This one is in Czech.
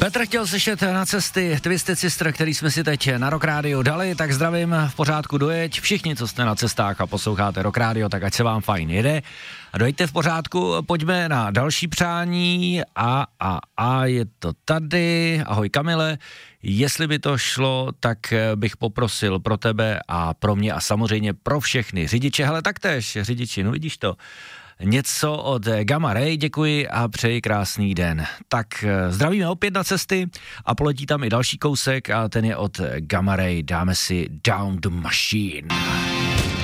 Petr chtěl slyšet Na cesty Twisted Sister, který jsme si teď na Rock Radio dali, tak zdravím, v pořádku dojeď. Všichni, co jste na cestách a posloucháte Rock Radio, tak ať se vám fajn jede. A dojďte v pořádku, pojďme na další přání a je to tady. Ahoj Kamile, jestli by to šlo, tak bych poprosil pro tebe a pro mě a samozřejmě pro všechny řidiče, hele taktéž řidiči, no vidíš to. Něco od Gamma Ray, děkuji a přeji krásný den. Tak zdravíme opět Na cesty a poletí tam i další kousek a ten je od Gamma Ray, dáme si Down the Machine.